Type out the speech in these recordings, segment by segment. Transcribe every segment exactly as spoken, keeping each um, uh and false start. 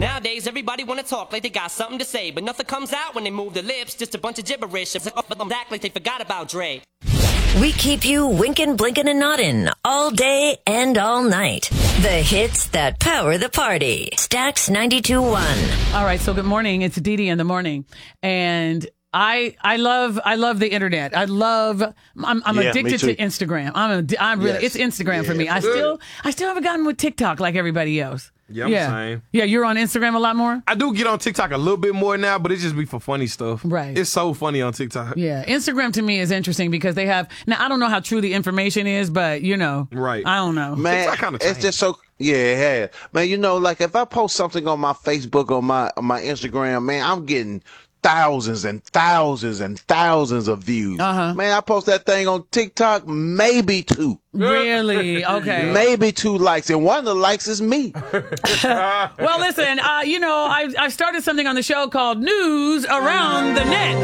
Nowadays, everybody wanna talk like they got something to say, but nothing comes out when they move their lips, just a bunch of gibberish. It's like, oh, act like they forgot about Dre. We keep you winking, blinking, and nodding all day and all night. The hits that power the party. Stax ninety-two point one. All right, so good morning. It's Dee Dee in the morning. And I I love I love the internet. I love I'm I'm Yeah, addicted to Instagram. I'm a, I'm really Yes. it's Instagram for Yeah, me. I good. still I still haven't gotten with TikTok like everybody else. Yeah, I'm yeah. the same. Yeah, you're on Instagram a lot more? I do get on TikTok a little bit more now, but it just be for funny stuff. Right. It's so funny on TikTok. Yeah, Instagram to me is interesting because they have now I don't know how true the information is, but you know, Right. I don't know. Man, TikTok kinda it's changed. just so yeah, it has. Man, you know, like if I post something on my Facebook or my on my Instagram, man, I'm getting thousands and thousands and thousands of views. Uh-huh. Man, I post that thing on TikTok, maybe two. Really? Okay. Maybe two likes, and one of the likes is me. Well, listen, uh, you know, I I started something on the show called News Around the Net.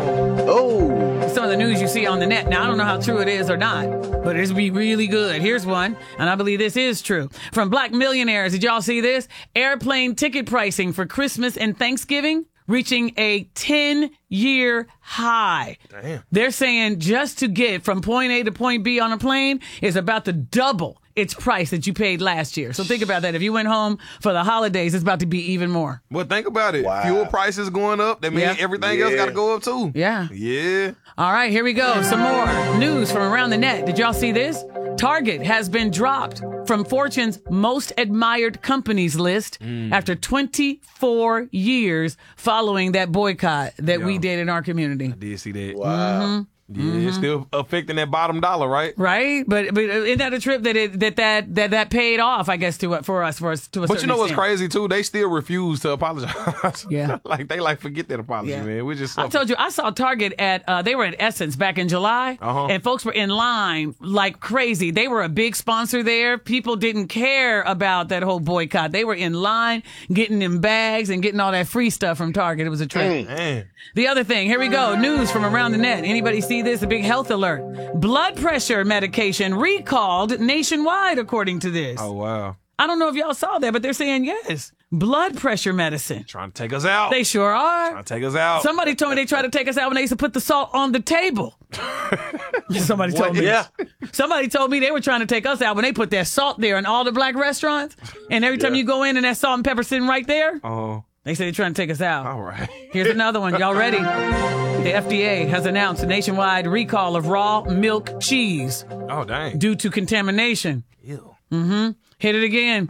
Oh, Some of the news you see on the net. Now, I don't know how true it is or not, but it's be really good. Here's one, and I believe this is true. From Black millionaires, did y'all see this? Airplane ticket pricing for Christmas and Thanksgiving reaching a ten-year high. Damn. They're saying just to get from point A to point B on a plane is about to double its price that you paid last year. So think about that. If you went home for the holidays, it's about to be even more. Well, think about it. Wow. Fuel prices going up. That means Yeah. everything else Yeah. got to go up too. Yeah. Yeah. All right, here we go. Some more news from around the net. Did y'all see this? Target has been dropped from Fortune's most admired companies list after twenty-four years following that boycott that we Yeah. did in our community. Did see that. wow. Yeah, it's still affecting that bottom dollar, right? Right, but but isn't that a trip that it, that that that that paid off? I guess to for us for us to a But you certain know what's extent. crazy too? They still refuse to apologize. Yeah. like they like forget that apology, Yeah. man. We just I told you, I saw Target at, uh, they were at Essence back in July, Uh-huh. and folks were in line like crazy. They were a big sponsor there. People didn't care about that whole boycott. They were in line getting them bags and getting all that free stuff from Target. It was a trip. Man. The other thing, here we go. News from around the net. Anybody see this? A big health alert. Blood pressure medication recalled nationwide, according to this. Oh wow. I don't know if y'all saw that, but they're saying yes. Blood pressure medicine. Trying to take us out. They sure are. Trying to take us out. Somebody told me they tried to take us out when they used to put the salt on the table. Somebody told me. Yeah. Somebody told me they were trying to take us out when they put that salt there in all the black restaurants. And every time Yeah. you go in and that salt and pepper sitting right there, Oh, they say they're trying to take us out. all right. Here's another one. Y'all ready? The F D A has announced a nationwide recall of raw milk cheese Oh dang. due to contamination. Ew. Hit it again.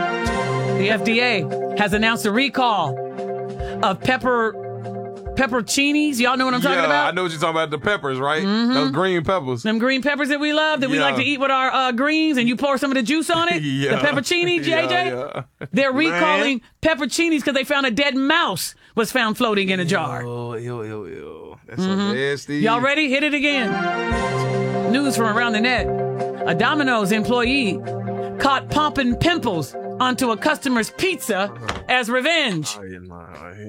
The F D A has announced a recall of pepper pepperoncinis. Y'all know what I'm talking yeah, about? I know what you're talking about. The peppers, right? Those green peppers. Them green peppers that we love, that we Yeah. like to eat with our uh, greens, and you pour some of the juice on it. Yeah. The peppercini, J J. Yeah, yeah. They're recalling pepperoncinis because they found a dead mouse was found floating in a jar. Oh, ew, ew, ew. That's so nasty. Y'all ready? Hit it again. News from around the net. A Domino's employee caught pumping pimples onto a customer's pizza as revenge. Oh, yeah, nah, yeah.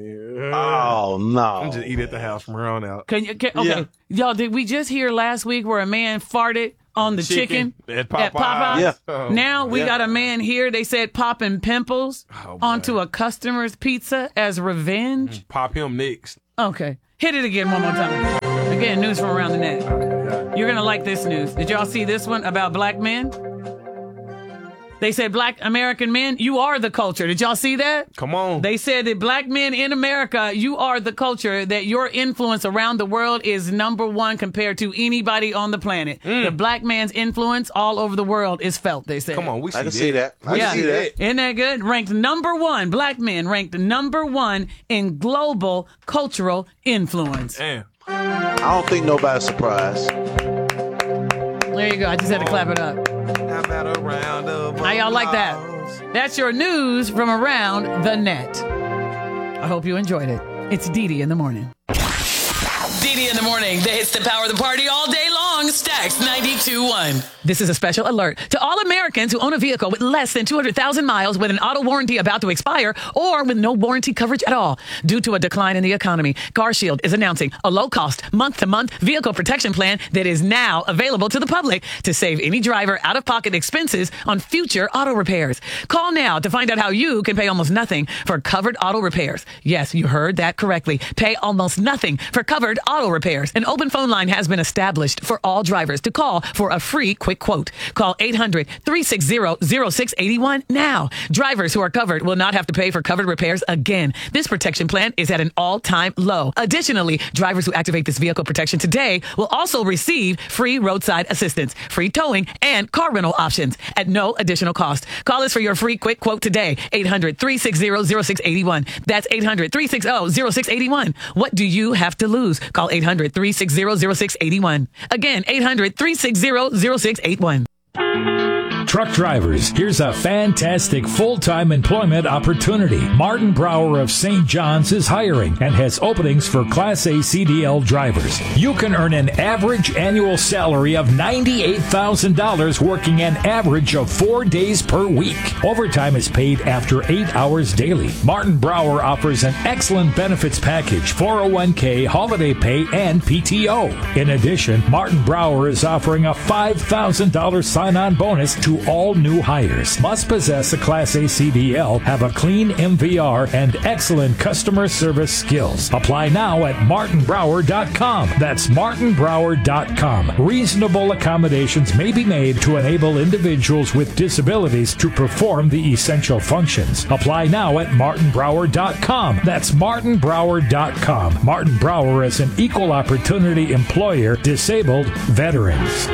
Oh no. I'm just eat at the house from here on out. Can you? Can, okay, y'all. Did we just hear last week where a man farted on the chicken, At Popeyes. Popeyes? Yeah. Oh, Now we Yeah. got a man here. They said popping pimples Oh, boy. onto a customer's pizza as revenge. Pop him next. Okay, hit it again one more time. Again, news from around the net. You're gonna like this news. Did y'all see this one about black men? They said black American men, you are the culture. Did y'all see that? Come on. They said that black men in America, you are the culture, that your influence around the world is number one compared to anybody on the planet. The black man's influence all over the world is felt, they said. Come on, we see I can see that. I Yeah. can see that. Isn't that good? Ranked number one, black men ranked number one in global cultural influence. Damn. I don't think nobody's surprised. There you go. I just had to clap it up. How about a round of How y'all like that? applause? That's your news from around the net. I hope you enjoyed it. It's Dee Dee in the morning. Dee Dee in the morning. The hits that power the party all day long. wrong. Stacks ninety-two point one. This is a special alert to all Americans who own a vehicle with less than two hundred thousand miles with an auto warranty about to expire or with no warranty coverage at all. Due to a decline in the economy, CarShield is announcing a low-cost, month-to-month vehicle protection plan that is now available to the public to save any driver out-of-pocket expenses on future auto repairs. Call now to find out how you can pay almost nothing for covered auto repairs. Yes, you heard that correctly. Pay almost nothing for covered auto repairs. An open phone line has been established for all drivers to call for a free quick quote. Call eight hundred, three six zero, zero six eight one now. Drivers who are covered will not have to pay for covered repairs again. This protection plan is at an all-time low. Additionally, drivers who activate this vehicle protection today will also receive free roadside assistance, free towing, and car rental options at no additional cost. Call us for your free quick quote today. eight hundred, three six zero, zero six eight one. That's eight hundred, three six zero, zero six eight one. What do you have to lose? Call eight hundred, three six zero, zero six eight one. Again, eight hundred, three six zero, zero six eight one. Truck drivers, here's a fantastic full-time employment opportunity. Martin Brower of Saint John's is hiring and has openings for Class A C D L drivers. You can earn an average annual salary of ninety-eight thousand dollars working an average of four days per week. Overtime is paid after eight hours daily. Martin Brower offers an excellent benefits package, four oh one k, holiday pay, and P T O. In addition, Martin Brower is offering a five thousand dollars sign-on bonus to all new hires. Must possess a Class A C D L, have a clean M V R, and excellent customer service skills. Apply now at martin brower dot com. That's martin brower dot com. Reasonable accommodations may be made to enable individuals with disabilities to perform the essential functions. Apply now at martin brower dot com. That's martin brower dot com. Martin Brower is an equal opportunity employer, disabled veterans.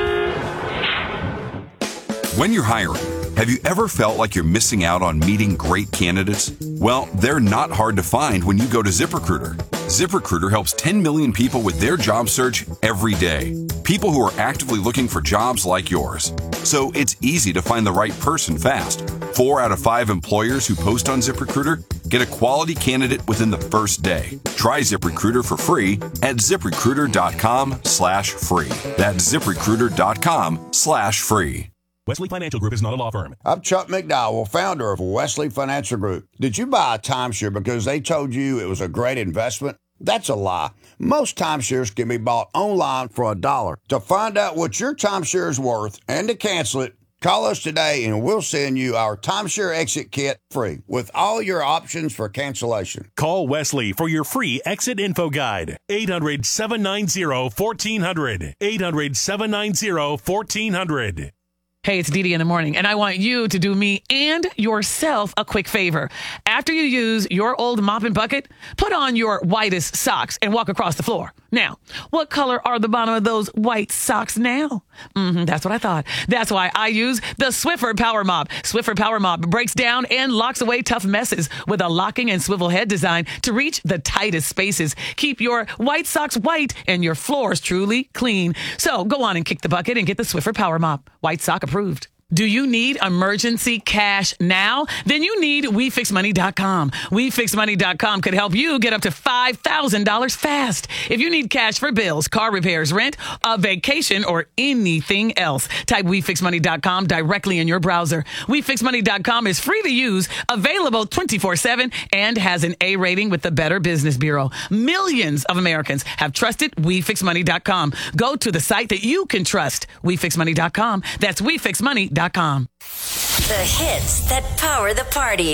When you're hiring, have you ever felt like you're missing out on meeting great candidates? Well, they're not hard to find when you go to ZipRecruiter. ZipRecruiter helps ten million people with their job search every day. People who are actively looking for jobs like yours. So it's easy to find the right person fast. Four out of five employers who post on ZipRecruiter get a quality candidate within the first day. Try ZipRecruiter for free at ZipRecruiter.com slash free. That's ZipRecruiter.com slash free. Wesley Financial Group is not a law firm. I'm Chuck McDowell, founder of Wesley Financial Group. Did you buy a timeshare because they told you it was a great investment? That's a lie. Most timeshares can be bought online for a dollar. To find out what your timeshare is worth and to cancel it, call us today and we'll send you our timeshare exit kit free with all your options for cancellation. Call Wesley for your free exit info guide. eight hundred, seven nine zero, one four zero zero. eight hundred, seven nine zero, one four zero zero. Hey, it's Dee Dee in the morning, and I want you to do me and yourself a quick favor. After you use your old mop and bucket, put on your whitest socks and walk across the floor. Now, what color are the bottom of those white socks now? Mm-hmm, that's what I thought. That's why I use the Swiffer Power Mop. Swiffer Power Mop breaks down and locks away tough messes with a locking and swivel head design to reach the tightest spaces. Keep your white socks white and your floors truly clean. So go on and kick the bucket and get the Swiffer Power Mop. White sock approved. Do you need emergency cash now? Then you need we fix money dot com. we fix money dot com could help you get up to five thousand dollars fast. If you need cash for bills, car repairs, rent, a vacation, or anything else, type we fix money dot com directly in your browser. we fix money dot com is free to use, available twenty-four seven, and has an A rating with the Better Business Bureau. Millions of Americans have trusted we fix money dot com. Go to the site that you can trust, we fix money dot com. That's we fix money dot com. The hits that power the party.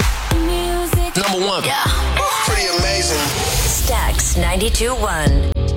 Number one. Yeah. Pretty amazing. Stacks ninety-two point one.